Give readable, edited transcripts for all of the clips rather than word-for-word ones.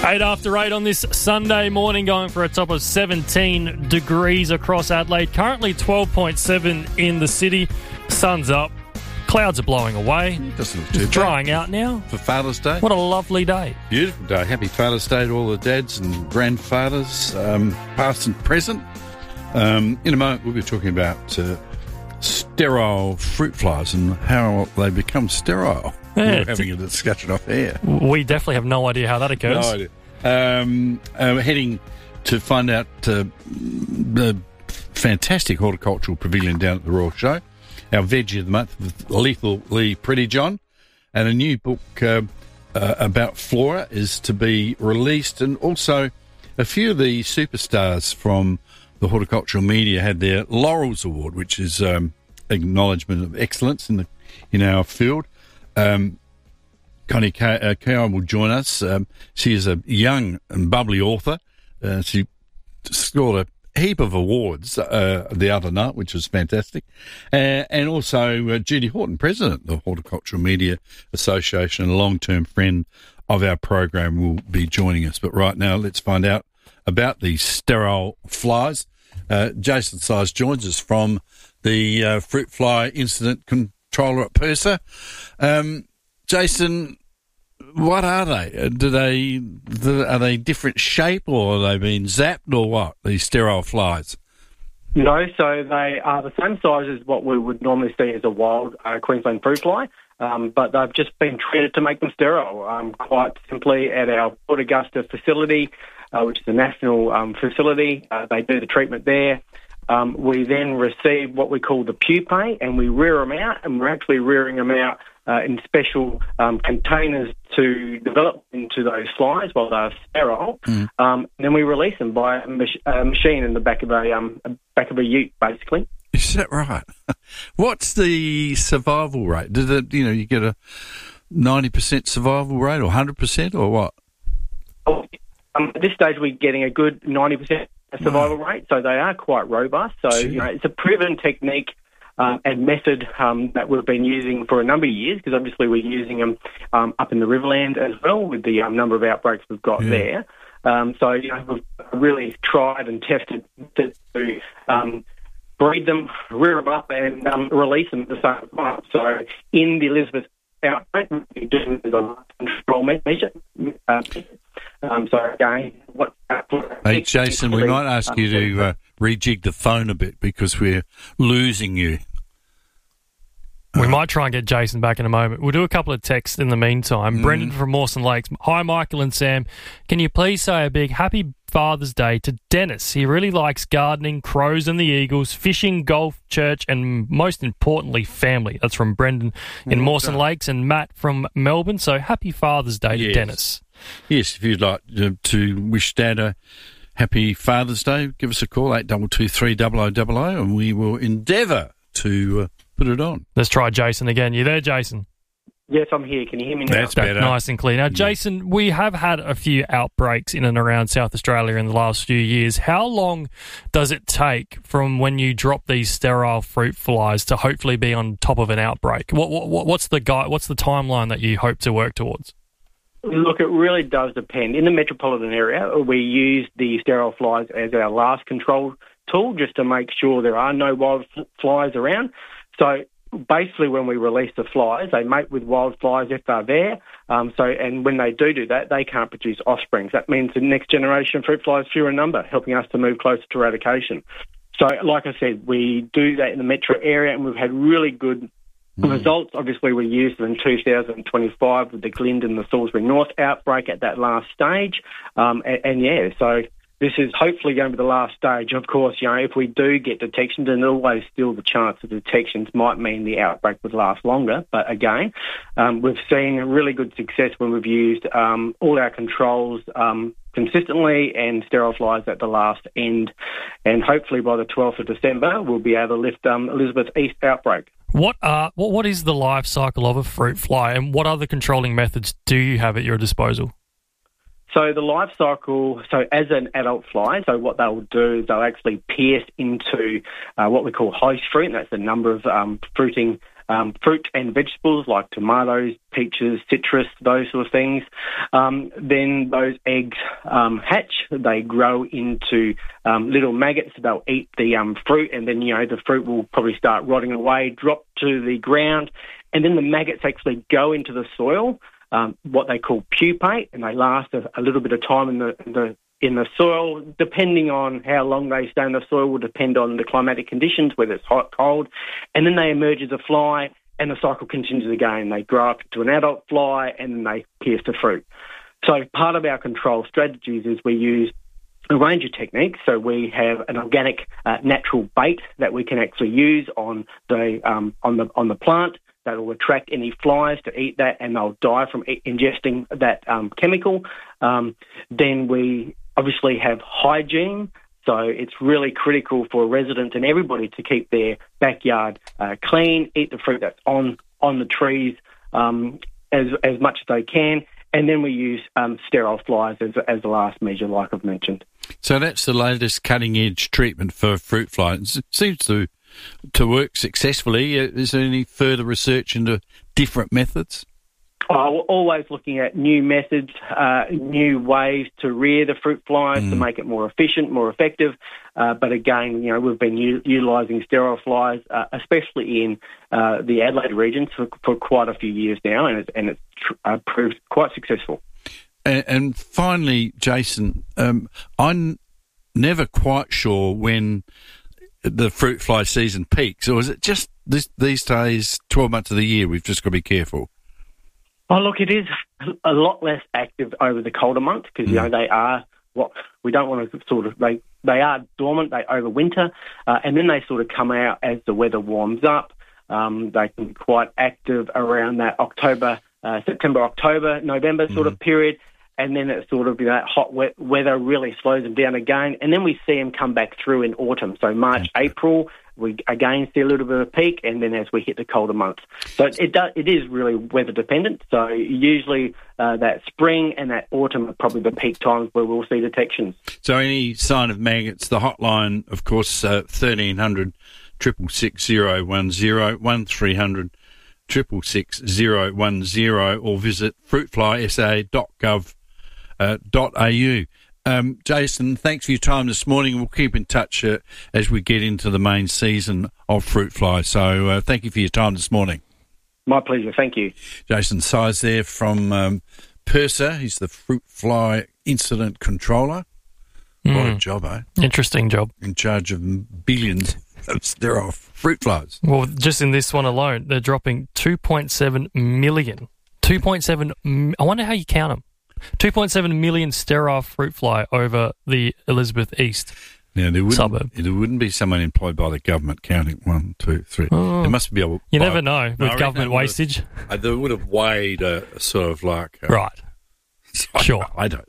8 after 8 on this Sunday morning, going for a top of 17 degrees across Adelaide. Currently 12.7 in the city. Sun's up. Clouds are blowing away. Doesn't look too It's bad. drying out now. For Father's Day. What a lovely day. Beautiful day. Happy Father's Day to all the dads and grandfathers, past and present. In a moment, we'll be talking about sterile fruit flies and how they become sterile. Yeah, We're having a discussion off air. We definitely have no idea how that occurs. No idea. We're heading to find out the fantastic horticultural pavilion down at the Royal Show. Our Veggie of the Month with Lethal Lee Prettyjohn. And a new book about flora is to be released. And also a few of the superstars from the horticultural media had their Laurels Award, which is acknowledgement of excellence in our field. Connie Kyle will join us. She is a young and bubbly author. She scored a heap of awards the other night, which was fantastic. And also Judy Horton, President of the Horticultural Media Association and a long-term friend of our program, will be joining us. But right now, let's find out about these sterile flies. Jason Size joins us from the Fruit Fly Incident Controller at PIRSA. Jason, what are they? Are they different shape, or are they been zapped, or what, these sterile flies? No, so they are the same size as what we would normally see as a wild Queensland fruit fly, but they've just been treated to make them sterile. Quite simply, at our Port Augusta facility, which is a national facility, they do the treatment there. We then receive what we call the pupae, and we rear them out, and we're actually rearing them out in special containers to develop into those flies while they're sterile. And then we release them by a machine in the back of a ute, basically. Is that right? What's the survival rate? Did it, you get a 90% survival rate, or 100%, or what? At this stage, we're getting a good 90% survival rate, so they are quite robust. So it's a proven technique and method that we've been using for a number of years, because obviously we're using them up in the Riverland as well with the number of outbreaks we've got there. So we've really tried and tested to breed them, rear them up, and release them at the same time. So in the Elizabeth outbreak, we're doing the control measure. So again, Hey, Jason, we might ask you to rejig the phone a bit because we're losing you. We might try and get Jason back in a moment. We'll do a couple of texts in the meantime. Brendan from Mawson Lakes. Hi, Michael and Sam. Can you please say a big happy Father's Day to Dennis? He really likes gardening, crows and the eagles, fishing, golf, church, and most importantly, family. That's from Brendan in Mawson Lakes, and Matt from Melbourne. So happy Father's Day to Dennis. Yes, if you'd like to wish Dad a happy Father's Day, give us a call, 8223 0000, and we will endeavour to put it on. Let's try Jason again. You there, Jason? Yes, I'm here. Can you hear me now? That's better. Nice and clear. Now, Jason, we have had a few outbreaks in and around South Australia in the last few years. How long does it take from when you drop these sterile fruit flies to hopefully be on top of an outbreak? What's the timeline that you hope to work towards? Look, it really does depend. In the metropolitan area, we use the sterile flies as our last control tool, just to make sure there are no wild flies around. So basically, when we release the flies, they mate with wild flies if they're there. And when they do that, they can't produce offsprings. That means the next generation of fruit flies fewer in number, helping us to move closer to eradication. So, like I said, we do that in the metro area, and we've had really good results. Obviously, we used them in 2025 with the Glynde and the Salisbury North outbreak at that last stage. So this is hopefully going to be the last stage. Of course, if we do get detections, and always still the chance of detections might mean the outbreak would last longer. But again, we've seen really good success when we've used all our controls consistently and sterile flies at the last end. And hopefully by the 12th of December, we'll be able to lift Elizabeth East outbreak. What is the life cycle of a fruit fly, and what other controlling methods do you have at your disposal? So the life cycle, as an adult fly, what they'll do is they'll actually pierce into what we call host fruit, and that's the number of fruiting fruit and vegetables like tomatoes, peaches, citrus, those sort of things. Then those eggs hatch. They grow into little maggots. They'll eat the fruit, and then, the fruit will probably start rotting away, drop to the ground, and then the maggots actually go into the soil, what they call pupate, and they last a little bit of time in the soil. Depending on how long they stay in the soil will depend on the climatic conditions, whether it's hot, cold, and then they emerge as a fly, and the cycle continues again. They grow up to an adult fly, and then they pierce the fruit. So part of our control strategies is we use a range of techniques. So we have an organic natural bait that we can actually use on the plant that will attract any flies to eat that, and they'll die from ingesting that chemical. Then we obviously have hygiene. So it's really critical for residents and everybody to keep their backyard clean, eat the fruit that's on the trees as much as they can. And then we use sterile flies as the last measure, like I've mentioned. So that's the latest cutting-edge treatment for fruit flies. It seems to work successfully. Is there any further research into different methods? We're always looking at new methods, new ways to rear the fruit flies to make it more efficient, more effective. But again, we've been utilising sterile flies, especially in the Adelaide region, for quite a few years now, and it's proved quite successful. And finally, Jason, I'm never quite sure when the fruit fly season peaks, or is it just these days, 12 months of the year, we've just got to be careful? Oh, look, it is a lot less active over the colder months because, they are what we don't want to sort of, they are dormant, they overwinter, and then they sort of come out as the weather warms up. They can be quite active around that September, October, November sort of period, and then it's sort of that hot weather really slows them down again, and then we see them come back through in autumn. So March, April, we again see a little bit of a peak, and then as we hit the colder months. So it is really weather dependent. So usually that spring and that autumn are probably the peak times where we'll see detections. So any sign of maggots, the hotline, of course, 1300 666 010, 1300 666 010, or visit fruitflysa.gov.au. Jason, thanks for your time this morning. We'll keep in touch as we get into the main season of fruit fly. So thank you for your time this morning. My pleasure. Thank you. Jason Size there from PIRSA. He's the fruit fly incident controller. What a job, eh? Interesting job. In charge of billions of sterile fruit flies. Well, just in this one alone, they're dropping 2.7 million. I wonder how you count them. 2.7 million sterile fruit fly over the Elizabeth East suburb. There wouldn't be someone employed by the government counting 1, 2, 3. There must be a... You never know with government wastage. They would have weighed a sort of like... right. Sure. I don't.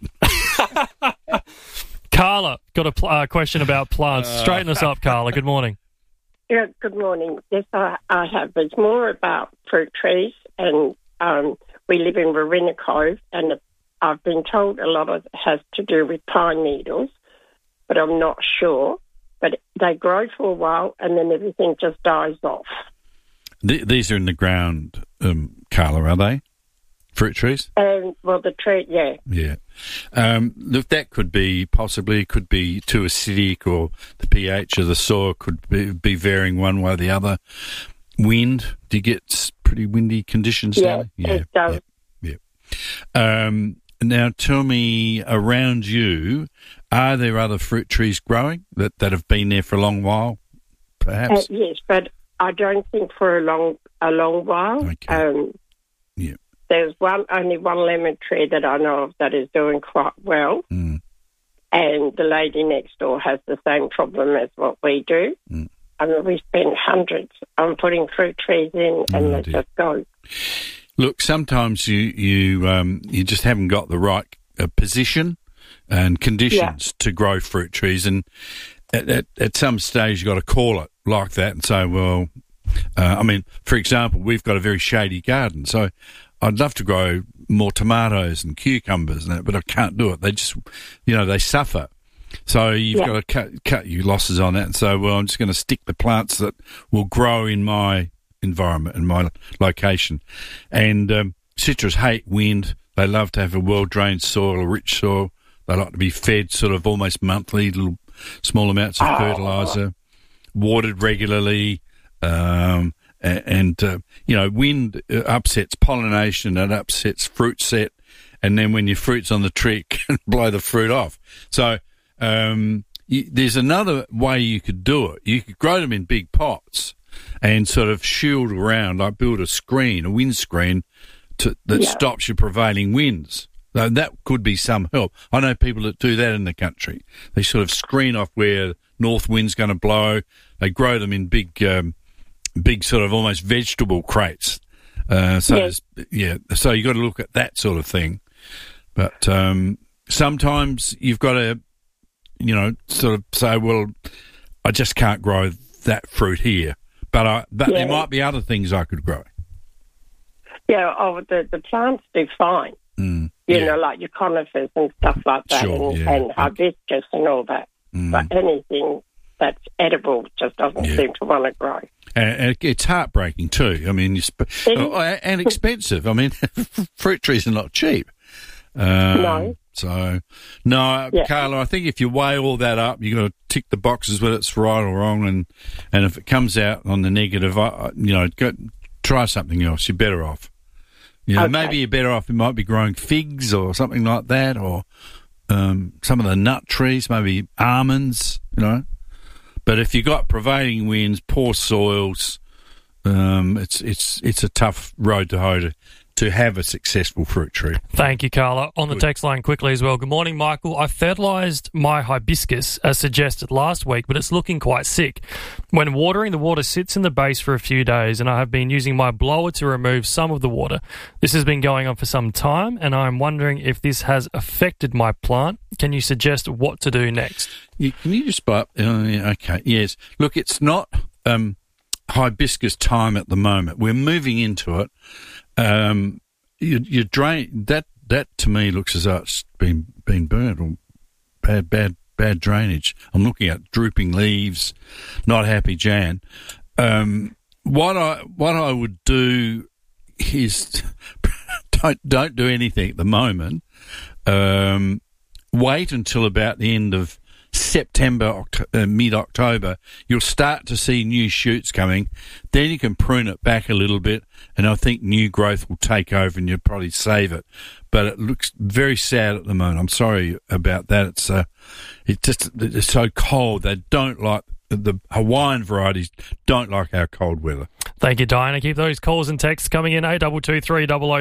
Carla, got a question about plants. Straighten us up, Carla. Good morning. Yeah, good morning. Yes, I have. It's more about fruit trees, and we live in Warina Cove, and I've been told a lot of it has to do with pine needles, but I'm not sure. But they grow for a while, and then everything just dies off. These are in the ground, Carla, are they? Fruit trees? Well, the tree, yeah. Yeah. Look, that could be too acidic, or the pH of the soil could be varying one way or the other. Wind, do you get pretty windy conditions down there? It does. Yeah. Now, tell me, around you, are there other fruit trees growing that have been there for a long while, perhaps? Yes, but I don't think for a long while. Okay. There's only one lemon tree that I know of that is doing quite well, and the lady next door has the same problem as what we do. I mean, we spend hundreds on putting fruit trees in, and they just go. Look, sometimes you just haven't got the right position and conditions to grow fruit trees, and at some stage you've got to call it like that and say, well, I mean, for example, we've got a very shady garden, so I'd love to grow more tomatoes and cucumbers and that, but I can't do it. They just, they suffer. So you've got to cut your losses on that and say, well, I'm just going to stick the plants that will grow in my environment and my location. And citrus hate wind. They love to have a well-drained soil, a rich soil. They like to be fed sort of almost monthly, little small amounts of fertiliser, watered regularly. Wind upsets pollination, it upsets fruit set, and then when your fruit's on the tree, it can blow the fruit off. So there's another way you could do it. You could grow them in big pots and sort of shield around, like build a wind screen that stops your prevailing winds. So that could be some help. I know people that do that in the country. They sort of screen off where north wind's going to blow. They grow them in big sort of almost vegetable crates. So you got to look at that sort of thing. But sometimes you've got to, sort of say, well, I just can't grow that fruit here. But there might be other things I could grow. Yeah, the plants do fine. Like your conifers and stuff like that, and hibiscus and all that. But anything that's edible just doesn't seem to want to grow. And it's heartbreaking too. I mean, and expensive. I mean, fruit trees are not cheap. No. So, Carla, I think if you weigh all that up, you've got to tick the boxes whether it's right or wrong, and if it comes out on the negative, go try something else. You're better off. Maybe you're better off. You might be growing figs or something like that, or some of the nut trees, maybe almonds. But if you've got prevailing winds, poor soils, it's a tough road to hoe to have a successful fruit tree. Thank you, Carla. On the text line quickly as well. Good morning, Michael. I fertilised my hibiscus as suggested last week, but it's looking quite sick. When watering, the water sits in the base for a few days, and I have been using my blower to remove some of the water. This has been going on for some time, and I'm wondering if this has affected my plant. Can you suggest what to do next? Can you just okay, yes. Look, it's not hibiscus time at the moment. We're moving into it. You drain that to me looks as though it's been burnt or bad drainage. I'm looking at drooping leaves, not happy Jan. What I would do is don't do anything at the moment. Wait until about the end of September, mid-October, you'll start to see new shoots coming. Then you can prune it back a little bit, and I think new growth will take over and you'll probably save it. But it looks very sad at the moment. I'm sorry about that. It's so cold. They don't like the Hawaiian varieties. Don't like our cold weather. Thank you, Diana. Keep those calls and texts coming in. 8223 0000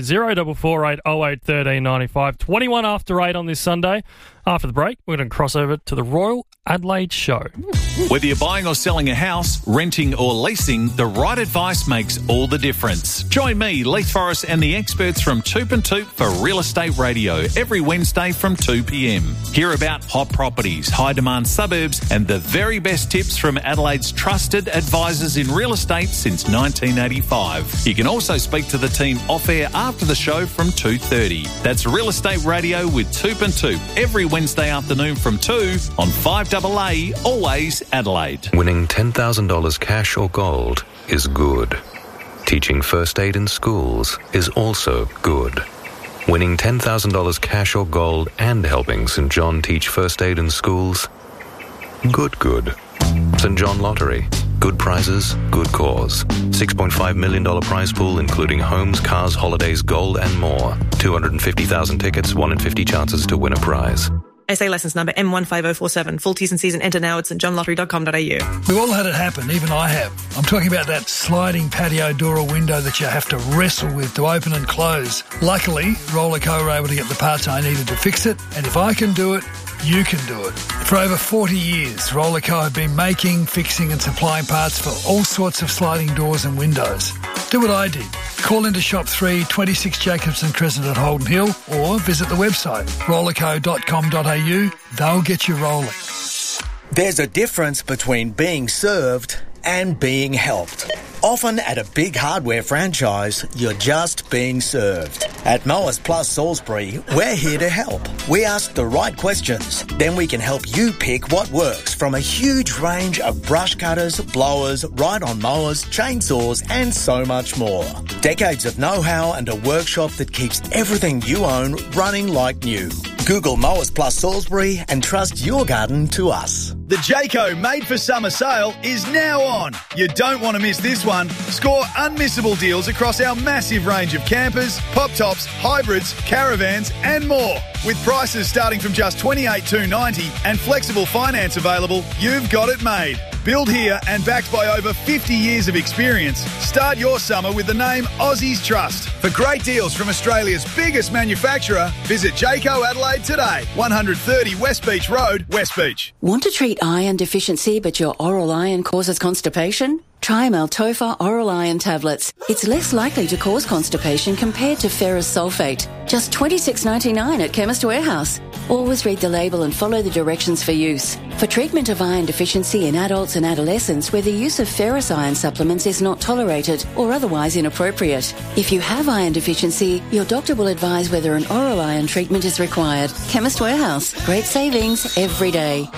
0448 08 13 95. 21 after 8 on this Sunday. After the break, we're going to cross over to the Royal Adelaide Show. Whether you're buying or selling a house, renting or leasing, the right advice makes all the difference. Join me, Leith Forrest, and the experts from Toop and Toop for Real Estate Radio every Wednesday from 2 p.m. Hear about hot properties, high-demand suburbs, and the very best tips from Adelaide's trusted advisors in real estate since 1985. You can also speak to the team off-air after the show from 2:30. That's Real Estate Radio with Toop and Toop every Wednesday afternoon from 2 on 5AA, always Adelaide. Winning $10,000 cash or gold is good. Teaching first aid in schools is also good. Winning $10,000 cash or gold and helping St. John teach first aid in schools? Good. St. John Lottery. Good prizes, good cause. $6.5 million prize pool including homes, cars, holidays, gold and more. 250,000 tickets, 1 in 50 chances to win a prize. SA licence number M15047. Full T's and C's and enter now at stjohnlottery.com.au. We've all had it happen, even I have. I'm talking about that sliding patio door or window that you have to wrestle with to open and close. Luckily, Rollerco were able to get the parts I needed to fix it, and if I can do it, you can do it. For over 40 years, Rollerco have been making, fixing and supplying parts for all sorts of sliding doors and windows. Do what I did. Call into Shop 3, 26 Jacobson Crescent at Holden Hill, or visit the website, rollerco.com.au. They'll get you rolling. There's a difference between being served and being helped. Often at a big hardware franchise, you're just being served. At Mowers Plus Salisbury, we're here to help. We ask the right questions, then we can help you pick what works from a huge range of brush cutters, blowers, ride-on mowers, chainsaws and so much more. Decades of know-how and a workshop that keeps everything you own running like new. Google Mowers Plus Salisbury and trust your garden to us. The Jayco Made for Summer sale is now on. You don't want to miss this one. Score unmissable deals across our massive range of campers, pop tops, hybrids, caravans and more. With prices starting from just $28,290 and flexible finance available, you've got it made. Built here and backed by over 50 years of experience, start your summer with the name Aussies Trust. For great deals from Australia's biggest manufacturer, visit Jayco Adelaide today, 130 West Beach Road, West Beach. Want to treat iron deficiency but your oral iron causes constipation? Try Maltopha Oral Iron Tablets. It's less likely to cause constipation compared to ferrous sulfate. Just $26.99 at Chemist Warehouse. Always read the label and follow the directions for use. For treatment of iron deficiency in adults and adolescents where the use of ferrous iron supplements is not tolerated or otherwise inappropriate. If you have iron deficiency, your doctor will advise whether an oral iron treatment is required. Chemist Warehouse. Great savings every day.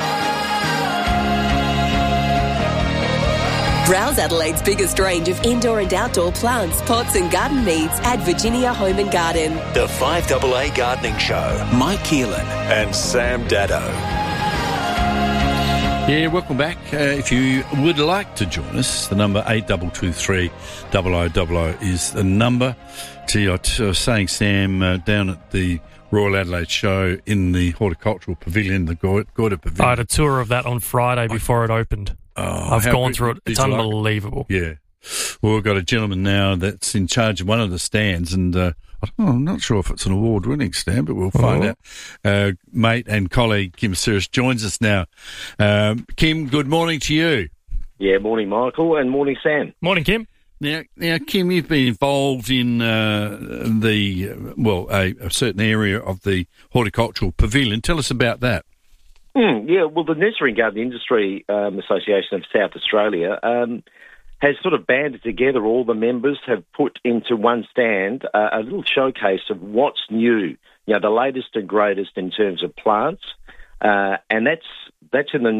Browse Adelaide's biggest range of indoor and outdoor plants, pots and garden needs at Virginia Home and Garden. The 5AA Gardening Show. Mike Keelan and Sam Dado. Yeah, welcome back. If you would like to join us, the number 8223 0000 is the number. I was saying, Sam, down at the Royal Adelaide Show in the Horticultural Pavilion, the Gorda Pavilion. I had a tour of that on Friday before it opened. I've gone through it. It's unbelievable. Yeah. Well, we've got a gentleman now that's in charge of one of the stands, and I'm not sure if it's an award-winning stand, but we'll find out. Mate and colleague Kim Siris joins us now. Kim, good morning to you. Yeah, morning, Michael, and morning, Sam. Morning, Kim. Now, Kim, you've been involved in a certain area of the Horticultural Pavilion. Tell us about that. Yeah, well, the Nursery and Garden Industry Association of South Australia has sort of banded together. All the members have put into one stand a little showcase of what's new, the latest and greatest in terms of plants, and that's in the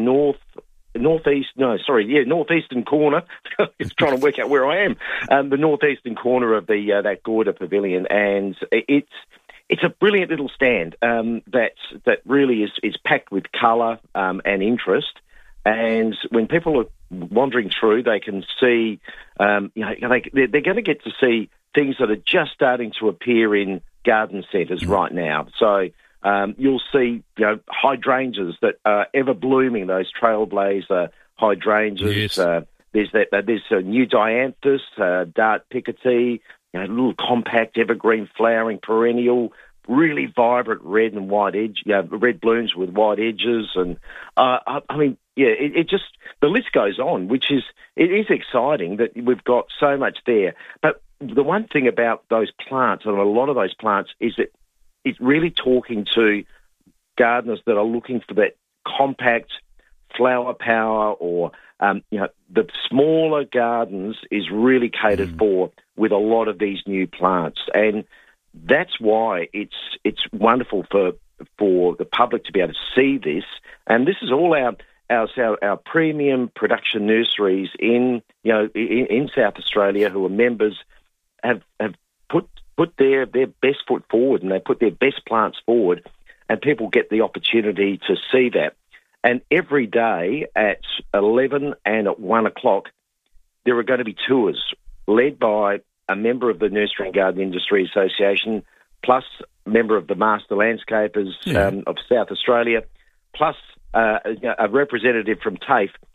northeastern corner. It's trying to work out where I am. The northeastern corner of that Gorda Pavilion, and it's a brilliant little stand that really is packed with colour and interest. And when people are wandering through, they can see, they're going to get to see things that are just starting to appear in garden centres right now. So you'll see, hydrangeas that are ever blooming, those trailblazer hydrangeas. Yes. There's a new dianthus, dart picotee, little compact evergreen flowering perennial, really vibrant red and white red blooms with white edges, and the list goes on, it is exciting that we've got so much there. But the one thing about those plants, and a lot of those plants, is that it's really talking to gardeners that are looking for that compact flower power, or the smaller gardens is really catered for with a lot of these new plants, and that's why it's wonderful for the public to be able to see this. And this is all our premium production nurseries in South Australia who are members have put their best foot forward, and they put their best plants forward, and people get the opportunity to see that. And every day at 11 and at 1 o'clock, there are going to be tours led by a member of the Nursery and Garden Industry Association, plus a member of the Master Landscapers of South Australia, plus a representative from TAFE,